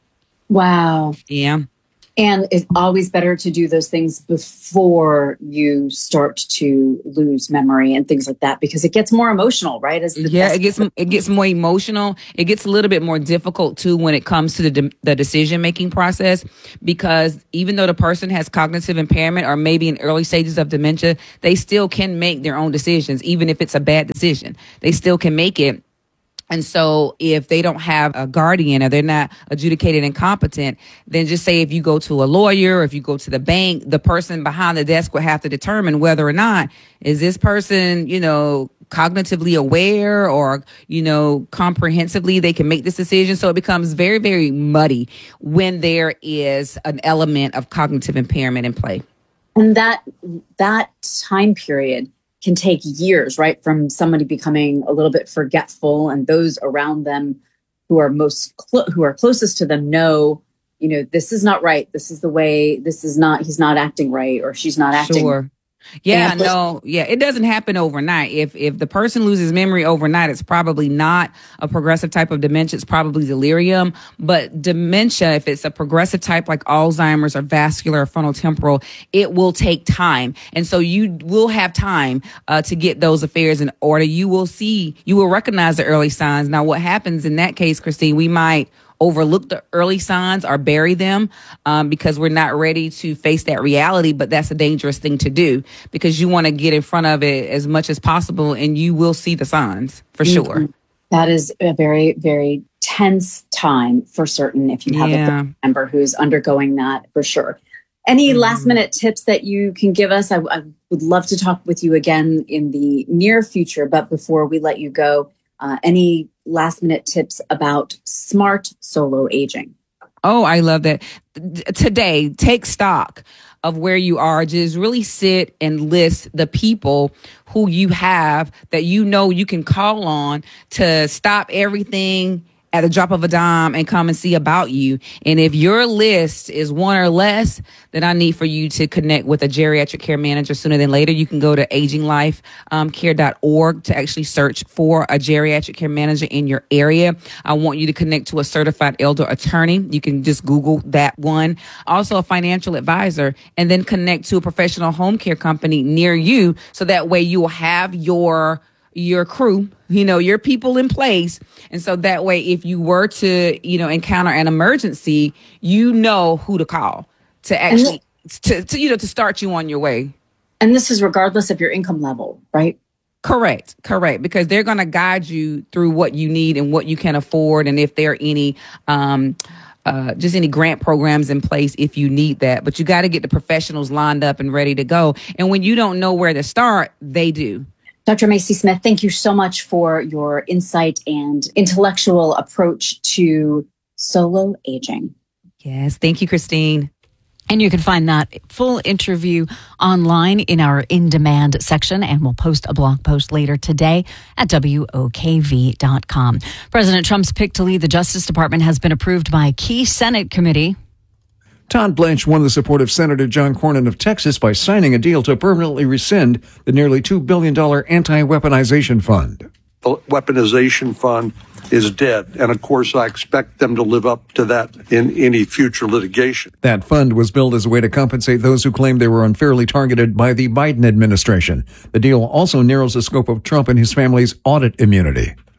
Wow. Yeah. And it's always better to do those things before you start to lose memory and things like that, because it gets more emotional, right? As the yeah, best- it gets it gets more emotional. It gets a little bit more difficult too when it comes to the de- the decision making process, because even though the person has cognitive impairment or maybe in early stages of dementia, they still can make their own decisions, even if it's a bad decision. They still can make it. And so if they don't have a guardian or they're not adjudicated incompetent, then just say if you go to a lawyer or if you go to the bank, the person behind the desk will have to determine whether or not is this person, you know, cognitively aware or, you know, comprehensively they can make this decision. So it becomes very, very muddy when there is an element of cognitive impairment in play. And that that time period can take years, right? From somebody becoming a little bit forgetful, and those around them who are most clo- who are closest to them know, you know, this is not right. This is the way. This is not. He's not acting right, or she's not acting. Sure. Yeah, And- no, yeah, it doesn't happen overnight. If if the person loses memory overnight, it's probably not a progressive type of dementia. It's probably delirium. But dementia, if it's a progressive type like Alzheimer's or vascular or frontotemporal, it will take time. And so you will have time uh, to get those affairs in order. You will see, you will recognize the early signs. Now, what happens in that case, Christine, we might overlook the early signs or bury them um, because we're not ready to face that reality. But that's a dangerous thing to do because you want to get in front of it as much as possible, and you will see the signs for sure. Mm-hmm. That is a very, very tense time for certain if you have Yeah. a family member who's undergoing that, for sure. Any Mm-hmm. last minute tips that you can give us? I, I would love to talk with you again in the near future, but before we let you go, uh, any last minute tips about smart solo aging? Oh, I love that. Today, take stock of where you are. Just really sit and list the people who you have that you know you can call on to stop everything at the drop of a dime and come and see about you. And if your list is one or less, then I need for you to connect with a geriatric care manager sooner than later. You can go to aging life care dot org to actually search for a geriatric care manager in your area. I want you to connect to a certified elder attorney. You can just Google that one. Also a financial advisor, and then connect to a professional home care company near you. So that way you will have your your crew, you know, your people in place. And so that way, if you were to, you know, encounter an emergency, you know who to call to actually, to, to, you know, to start you on your way. And this is regardless of your income level, right? Correct. Correct. Because they're going to guide you through what you need and what you can afford. And if there are any, um, uh, just any grant programs in place if you need that. But you got to get the professionals lined up and ready to go. And when you don't know where to start, they do. Doctor Macy Smith, thank you so much for your insight and intellectual approach to solo aging. Yes. Thank you, Christine. And you can find that full interview online in our in-demand section, and we'll post a blog post later today at W O K V dot com. President Trump's pick to lead the Justice Department has been approved by a key Senate committee. Todd Blanche won the support of Senator John Cornyn of Texas by signing a deal to permanently rescind the nearly two billion dollars anti-weaponization fund. The weaponization fund is dead, and of course I expect them to live up to that in any future litigation. That fund was billed as a way to compensate those who claimed they were unfairly targeted by the Biden administration. The deal also narrows the scope of Trump and his family's audit immunity.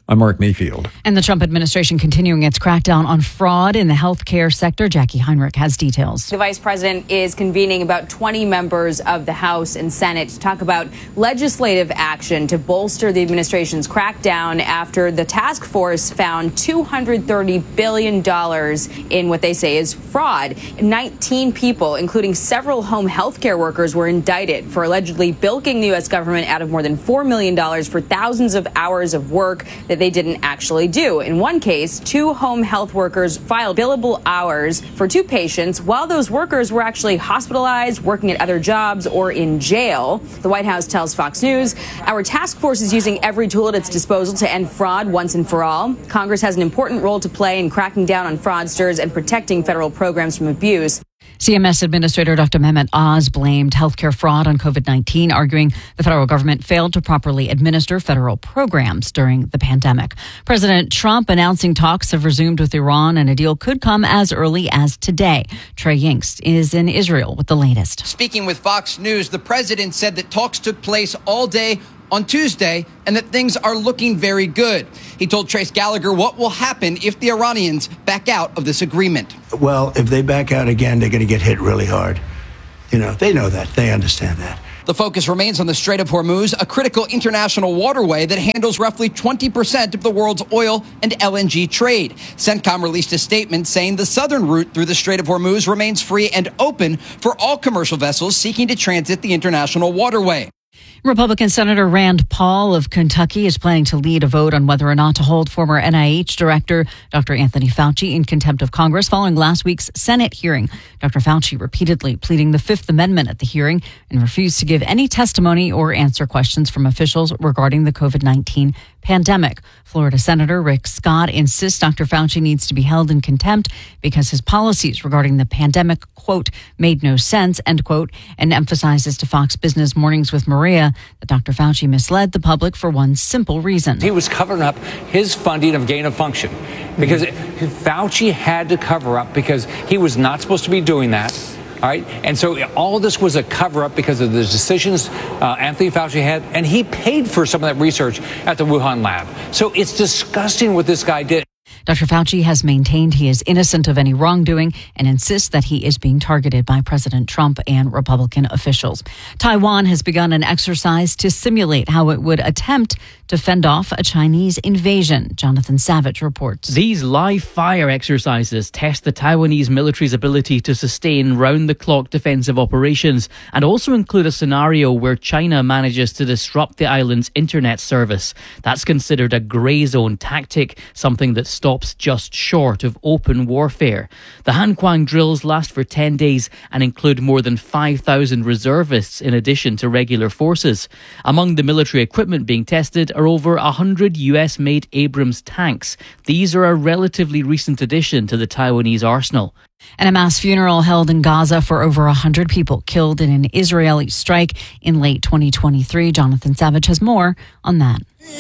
I'm Mark Mayfield. And the Trump administration continuing its crackdown on fraud in the healthcare sector. Jackie Heinrich has details. The vice president is convening about twenty members of the House and Senate to talk about legislative action to bolster the administration's crackdown after the task force found two hundred thirty billion dollars in what they say is fraud. nineteen people, including several home health care workers, were indicted for allegedly bilking the U S government out of more than four million dollars for thousands of hours of work that they didn't actually do. In one case, two home health workers filed billable hours for two patients while those workers were actually hospitalized, working at other jobs, or in jail. The White House tells Fox News, our task force is using every tool at its disposal to end fraud once and for all. Congress has an important role to play in cracking down on fraudsters and protecting federal programs from abuse. C M S Administrator Doctor Mehmet Oz blamed healthcare fraud on COVID nineteen, arguing the federal government failed to properly administer federal programs during the pandemic. President Trump announcing talks have resumed with Iran, and a deal could come as early as today. Trey Yingst is in Israel with the latest. Speaking with Fox News, the president said that talks took place all day on Tuesday and that things are looking very good. He told Trace Gallagher what will happen if the Iranians back out of this agreement. Well, if they back out again, they're going to get hit really hard. You know, they know that. They understand that. The focus remains on the Strait of Hormuz, a critical international waterway that handles roughly twenty percent of the world's oil and L N G trade. CENTCOM released a statement saying the southern route through the Strait of Hormuz remains free and open for all commercial vessels seeking to transit the international waterway. Republican Senator Rand Paul of Kentucky is planning to lead a vote on whether or not to hold former N I H Director Doctor Anthony Fauci in contempt of Congress following last week's Senate hearing. Doctor Fauci repeatedly pleading the Fifth Amendment at the hearing and refused to give any testimony or answer questions from officials regarding the COVID nineteen pandemic. Florida Senator Rick Scott insists Doctor Fauci needs to be held in contempt because his policies regarding the pandemic, quote, made no sense, end quote, and emphasizes to Fox Business Mornings with Maria that Doctor Fauci misled the public for one simple reason. He was covering up his funding of gain of function because mm-hmm. Fauci had to cover up because he was not supposed to be doing that. All right. And so all of this was a cover up because of the decisions uh, Anthony Fauci had. And he paid for some of that research at the Wuhan lab. So it's disgusting what this guy did. Doctor Fauci has maintained he is innocent of any wrongdoing and insists that he is being targeted by President Trump and Republican officials. Taiwan has begun an exercise to simulate how it would attempt to fend off a Chinese invasion. Jonathan Savage reports. These live fire exercises test the Taiwanese military's ability to sustain round-the-clock defensive operations and also include a scenario where China manages to disrupt the island's internet service. That's considered a grey zone tactic, something that stops just short of open warfare. The Hanquang drills last for ten days and include more than five thousand reservists in addition to regular forces. Among the military equipment being tested are over one hundred U S-made Abrams tanks. These are a relatively recent addition to the Taiwanese arsenal. And a mass funeral held in Gaza for over one hundred people killed in an Israeli strike in late twenty twenty-three. Jonathan Savage has more on that.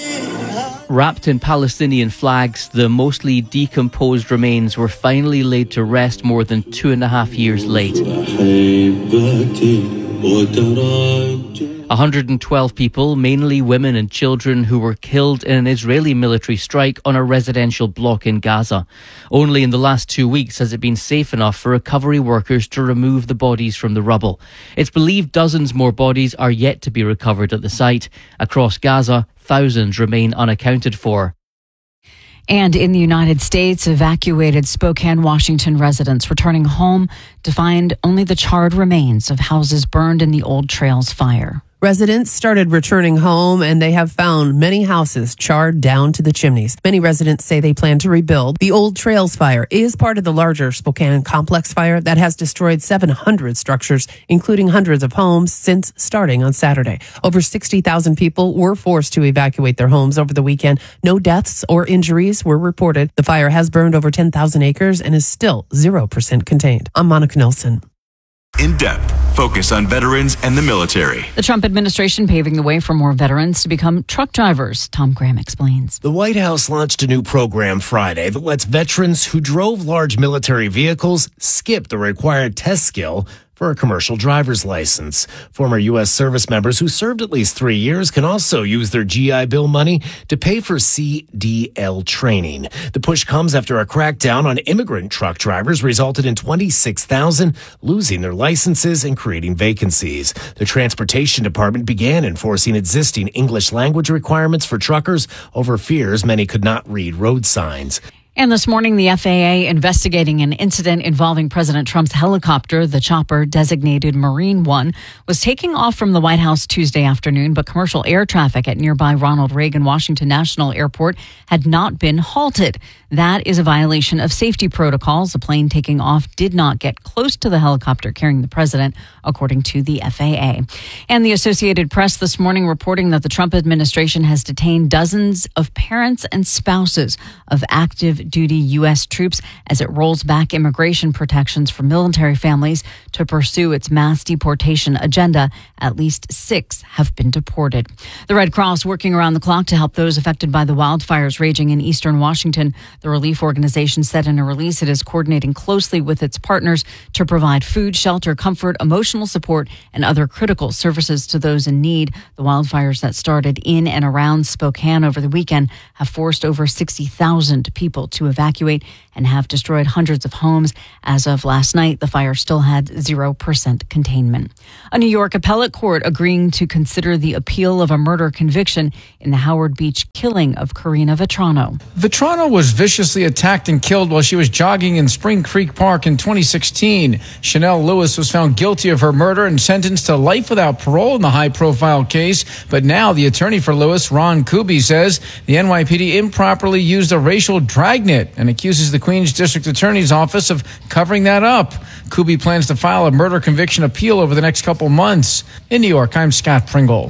Wrapped in Palestinian flags, the mostly decomposed remains were finally laid to rest more than two and a half years late. one hundred twelve people, mainly women and children, who were killed in an Israeli military strike on a residential block in Gaza. Only in the last two weeks has it been safe enough for recovery workers to remove the bodies from the rubble. It's believed dozens more bodies are yet to be recovered at the site. Across Gaza, thousands remain unaccounted for. And in the United States, evacuated Spokane, Washington residents returning home to find only the charred remains of houses burned in the Old Trails fire. Residents started returning home, and they have found many houses charred down to the chimneys. Many residents say they plan to rebuild. The Old Trails fire is part of the larger Spokane complex fire that has destroyed seven hundred structures, including hundreds of homes, since starting on Saturday. Over sixty thousand people were forced to evacuate their homes over the weekend. No deaths or injuries were reported. The fire has burned over ten thousand acres and is still zero percent contained. I'm Monica Nelson. In depth, focus on veterans and the military. The Trump administration paving the way for more veterans to become truck drivers. Tom Graham explains. The White House launched a new program Friday that lets veterans who drove large military vehicles skip the required test skill for for a commercial driver's license. Former U S service members who served at least three years can also use their G I Bill money to pay for C D L training. The push comes after a crackdown on immigrant truck drivers resulted in twenty-six thousand losing their licenses and creating vacancies. The Transportation Department began enforcing existing English language requirements for truckers over fears many could not read road signs. And this morning, the F A A investigating an incident involving President Trump's helicopter. The chopper, designated Marine One, was taking off from the White House Tuesday afternoon, but commercial air traffic at nearby Ronald Reagan Washington National Airport had not been halted. That is a violation of safety protocols. The plane taking off did not get close to the helicopter carrying the president, according to the F A A. And the Associated Press this morning reporting that the Trump administration has detained dozens of parents and spouses of active duty U S troops as it rolls back immigration protections for military families to pursue its mass deportation agenda. At least six have been deported. The Red Cross working around the clock to help those affected by the wildfires raging in eastern Washington. The relief organization said in a release it is coordinating closely with its partners to provide food, shelter, comfort, emotional support, and other critical services to those in need. The wildfires that started in and around Spokane over the weekend have forced over sixty thousand people to evacuate and have destroyed hundreds of homes. As of last night, the fire still had zero percent containment. A New York appellate court agreeing to consider the appeal of a murder conviction in the Howard Beach killing of Karina Vetrano. Vetrano was viciously attacked and killed while she was jogging in Spring Creek Park in twenty sixteen. Chanel Lewis was found guilty of her murder and sentenced to life without parole in the high-profile case. But now the attorney for Lewis, Ron Kuby, says the N Y P D improperly used a racial dragnet and accuses the Queens District Attorney's Office of covering that up. Kuby plans to file a murder conviction appeal over the next couple months. In New York, I'm Scott Pringle.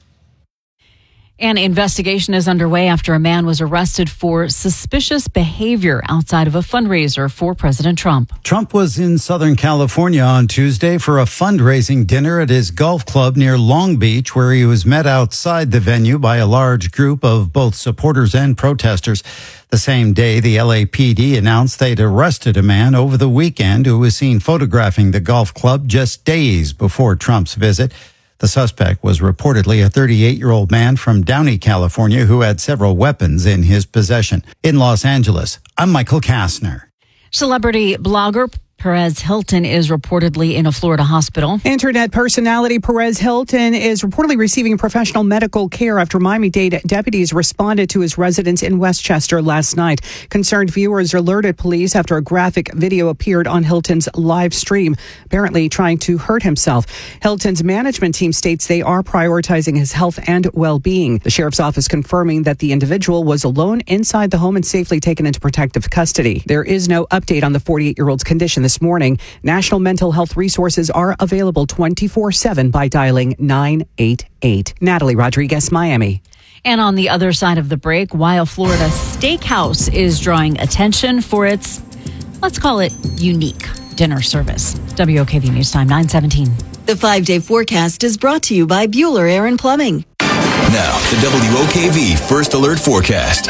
An investigation is underway after a man was arrested for suspicious behavior outside of a fundraiser for President Trump. Trump was in Southern California on Tuesday for a fundraising dinner at his golf club near Long Beach, where he was met outside the venue by a large group of both supporters and protesters. The same day, the L A P D announced they'd arrested a man over the weekend who was seen photographing the golf club just days before Trump's visit. The suspect was reportedly a thirty-eight-year-old man from Downey, California, who had several weapons in his possession. In Los Angeles, I'm Michael Kastner. Celebrity blogger Perez Hilton is reportedly in a Florida hospital. Internet personality Perez Hilton is reportedly receiving professional medical care after Miami-Dade deputies responded to his residence in Westchester last night. Concerned viewers alerted police after a graphic video appeared on Hilton's live stream, apparently trying to hurt himself. Hilton's management team states they are prioritizing his health and well-being. The sheriff's office confirming that the individual was alone inside the home and safely taken into protective custody. There is no update on the forty-eight-year-old's condition this morning. National mental health resources are available twenty-four seven by dialing nine eight eight. Natalie Rodriguez, Miami. And on the other side of the break, while Florida Steakhouse is drawing attention for its, let's call it, unique dinner service. W O K V News Time, nine seventeen. The five-day forecast is brought to you by Bueller Air and Plumbing. Now, the W O K V First Alert Forecast.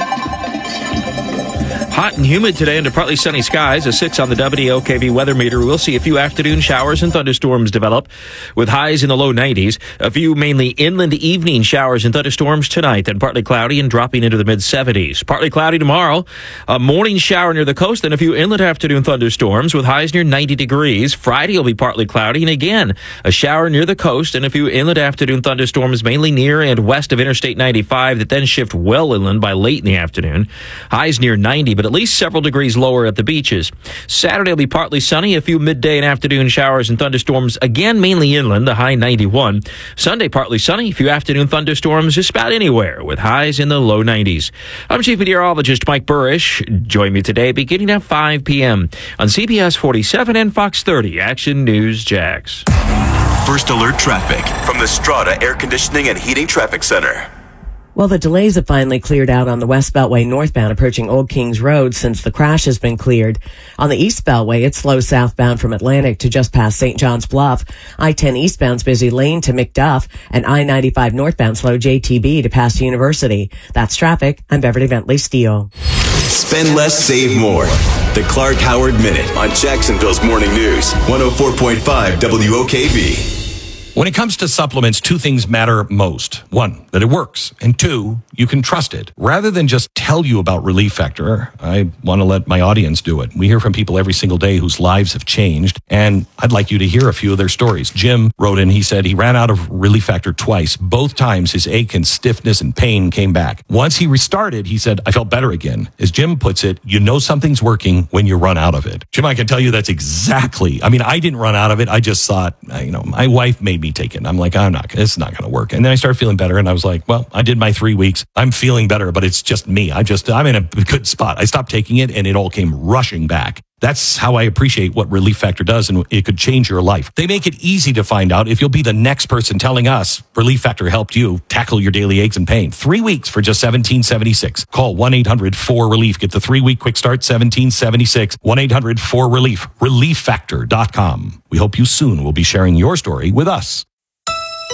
Hot and humid today under partly sunny skies. A six on the W O K V weather meter. We'll see a few afternoon showers and thunderstorms develop with highs in the low nineties. A few mainly inland evening showers and thunderstorms tonight, then partly cloudy and dropping into the mid seventies. Partly cloudy tomorrow. A morning shower near the coast, then a few inland afternoon thunderstorms with highs near ninety degrees. Friday will be partly cloudy and again a shower near the coast and a few inland afternoon thunderstorms mainly near and west of Interstate ninety-five that then shift well inland by late in the afternoon. Highs near ninety, but at least several degrees lower at the beaches. Saturday will be partly sunny, a few midday and afternoon showers and thunderstorms, again mainly inland, the high ninety-one. Sunday partly sunny, a few afternoon thunderstorms just about anywhere with highs in the low nineties. I'm Chief Meteorologist Mike Burrish. Join me today beginning at five p.m. on C B S forty-seven and Fox thirty Action News Jax. First Alert Traffic from the Strata Air Conditioning and Heating Traffic Center. Well, the delays have finally cleared out on the West Beltway northbound approaching Old Kings Road since the crash has been cleared. On the East Beltway, it's slow southbound from Atlantic to just past Saint John's Bluff. I ten eastbound's busy Lane to McDuff, and I ninety-five northbound slow J T B to past University. That's traffic. I'm Beverly Bentley Steele. Spend less, save more. The Clark Howard Minute on Jacksonville's Morning News. one oh four point five W O K V. When it comes to supplements, two things matter most. One, that it works. And two, you can trust it. Rather than just tell you about Relief Factor, I want to let my audience do it. We hear from people every single day whose lives have changed, and I'd like you to hear a few of their stories. Jim wrote in, he said he ran out of Relief Factor twice. Both times his ache and stiffness and pain came back. Once he restarted, he said, I felt better again. As Jim puts it, you know something's working when you run out of it. Jim, I can tell you that's exactly, I mean, I didn't run out of it. I just thought, you know, my wife made me take it. I'm like, I'm not, it's not going to work. And then I started feeling better, and I was like, well, I did my three weeks. I'm feeling better, but it's just me. I just, I'm in a good spot. I stopped taking it, and it all came rushing back. That's how I appreciate what Relief Factor does, and it could change your life. They make it easy to find out if you'll be the next person telling us Relief Factor helped you tackle your daily aches and pain. Three weeks for just seventeen seventy-six. Call one eight hundred four relief. Get the three-week quick start, seventeen seventy-six. one eight hundred four relief. relief factor dot com. We hope you soon will be sharing your story with us.